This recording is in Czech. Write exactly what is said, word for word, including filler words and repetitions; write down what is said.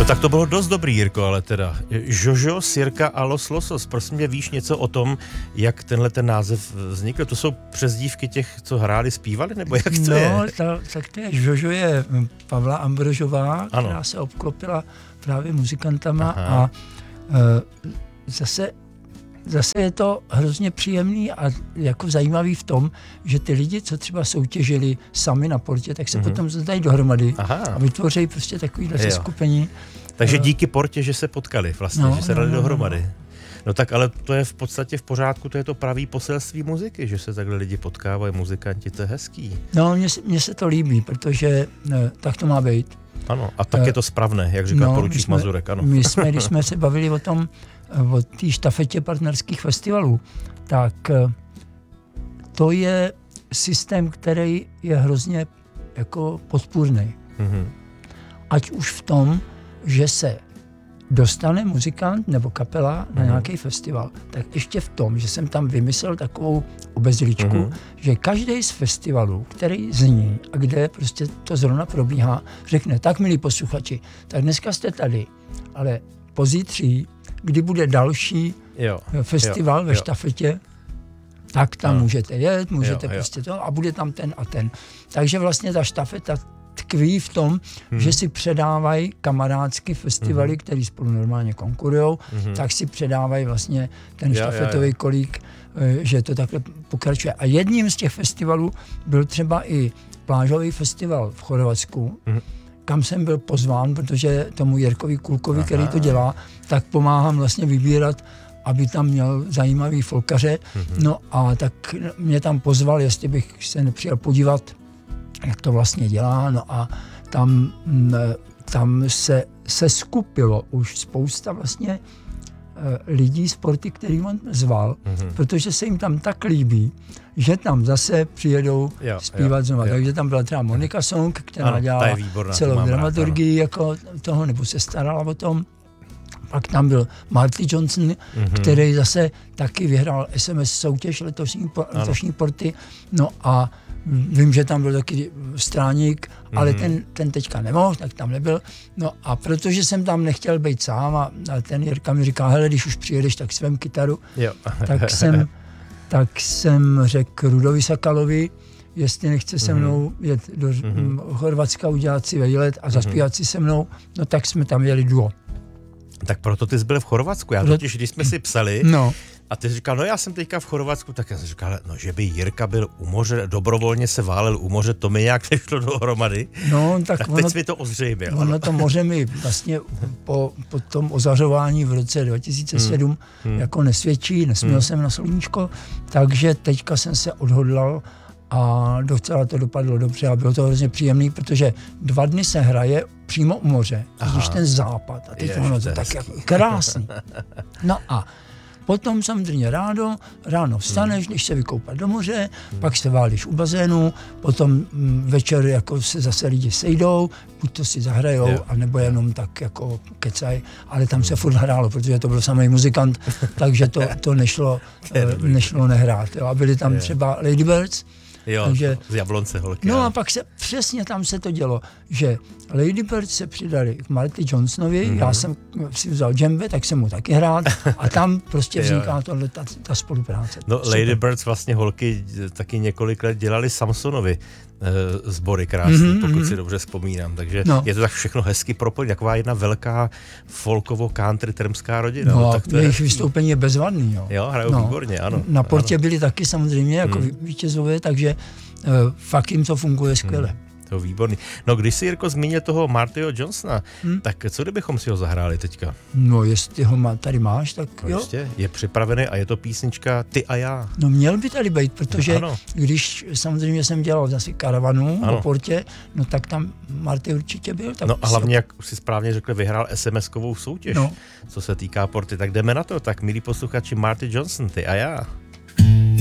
No tak to bylo dost dobrý, Jirko, ale teda. Jojo, Sirka a Los Losos. Prosím mě, víš něco o tom, jak tenhle ten název vznikl? To jsou přezdívky těch, co hráli, zpívali, nebo jak to no, je? No, tak to je Jojo je Pavla Ambrožová, ano. která se obklopila právě muzikantama. Aha. A e, zase Zase je to hrozně příjemný a jako zajímavý v tom, že ty lidi, co třeba soutěžili sami na Portě, tak se mm-hmm. potom dají dohromady. Aha. A vytvoří prostě takovýhle seskupení. Takže díky Portě, že se potkali vlastně, no, že se dali no, dohromady. No. no tak ale to je v podstatě v pořádku, to je to pravý poselství muziky, že se takhle lidi potkávají, muzikanti, to je hezký. No, mně, mně se to líbí, protože ne, tak to má být. Ano, a tak je to správné, jak říká no, poručík Mazurek, ano. My jsme, když jsme se bavili o tom, o té štafetě partnerských festivalů, tak to je systém, který je hrozně jako podpůrný. Mm-hmm. Ať už v tom, že se dostane muzikant nebo kapela na mm-hmm. nějaký festival, tak ještě v tom, že jsem tam vymyslel takovou obezličku, mm-hmm. že každý z festivalů, který zní a kde prostě to zrovna probíhá, řekne, tak milí posluchači, tak dneska jste tady, ale pozítří, kdy bude další jo, festival jo, ve jo. štafetě, tak tam ano. můžete jet, můžete jo, prostě jo. to a bude tam ten a ten. Takže vlastně ta štafeta tkví v tom, hmm. že si předávají kamarádsky festivaly, hmm. které spolu normálně konkurujou, hmm. tak si předávají vlastně ten štafetový ja, ja. kolík, že to takhle pokračuje. A jedním z těch festivalů byl třeba i plážový festival v Chorvatsku, hmm. kam jsem byl pozván, protože tomu Jirkovi Kulkovi, Aha. který to dělá, tak pomáhám vlastně vybírat, aby tam měl zajímavý folkaře. Mm-hmm. No a tak mě tam pozval, jestli bych se nepřijel podívat, jak to vlastně dělá. No a tam, tam se, se skupilo už spousta vlastně lidí z Porty, který on zval, mm-hmm. protože se jim tam tak líbí, že tam zase přijedou jo, zpívat jo, znova. Jo. Takže tam byla třeba Monika Song, která ano, dělala výborná, celou dramaturgii rád, jako toho, nebo se starala o tom. Pak tam byl Marty Johnson, mm-hmm. který zase taky vyhrál es em es soutěž letošní, letošní Porty. No a vím, že tam byl taky Stráník, mm-hmm. ale ten, ten teďka nemohl, tak tam nebyl. No a protože jsem tam nechtěl být sám a, a ten Jirka mi říká, hele, když už přijedeš, tak svém kytaru. Jo. tak, jsem, tak jsem řekl Rudovi Sakalovi, jestli nechce se mnou jet do mm-hmm. Chorvatska, udělat si výlet a zaspívat mm-hmm. si se mnou, no tak jsme tam jeli duo. Tak proto ty jsi byl v Chorvatsku. Já totiž, když jsme si psali, no. a ty jsi říkal, no já jsem teďka v Chorvatsku, tak já jsem říkal, no že by Jirka byl u moře, dobrovolně se válel u moře, to mi nějak nešlo dohromady. No, tak, tak ono, teď mi to ozřejmil. Ono to moře mi vlastně po, po tom ozařování v roce dva tisíce sedm hmm. jako nesvědčí, nesměl hmm. jsem na sluníčko, takže teďka jsem se odhodlal a docela to dopadlo dobře a bylo to hrozně příjemný, protože dva dny se hraje přímo u moře, když ten západ a teď Jež, ono to tak jako krásný. No a potom samozřejmě ráno, ráno vstaneš, hmm. když se vykoupat do moře, hmm. pak se válíš u bazénu, potom m, večer jako se zase lidi sejdou, buď to si zahrajou, yeah. anebo jenom tak jako kecaj, ale tam se furt hrálo, protože to byl samý muzikant, takže to, to nešlo, nešlo nehrát. Jo. A byli tam yeah. třeba Ladybirds, Jo, takže, z Jablonce holky. No a pak se, přesně tam se to dělo, že Ladybirds se přidali k Marty Johnsonovi, mm-hmm. já jsem si vzal džembe, tak jsem mu taky hrát a tam prostě vzniká tohle, ta, ta spolupráce. No Ladybirds vlastně holky taky několik let dělali Samsonovi e, sbory krásný, mm-hmm, pokud mm-hmm. si dobře vzpomínám, takže no. je to tak všechno hezky propojené, taková jedna velká folkovo-country termská rodina. No, no tak to jejich je vystoupení je bezvadný. Jo, jo hrajou no. výborně, ano. Na Portě ano. byli taky samozřejmě jako mm. vítězové, takže uh, fakt jim to funguje skvěle. Hmm, to výborný. No když si, Jirko, zmínil toho Martyho Johnsona, hmm? tak co kdybychom si ho zahráli teďka? No jestli ho má, tady máš, tak no, jo. Jistě, je připravený a je to písnička Ty a já. No měl by tady být, protože no, když samozřejmě jsem dělal zase karavanu ano. v Portě, no tak tam Marty určitě byl. Tak no a hlavně, jak si správně řekl, vyhrál es em eskovou soutěž, no. co se týká Porty. Tak jdeme na to, tak milí posluchači, Marty Johnson, Ty a já.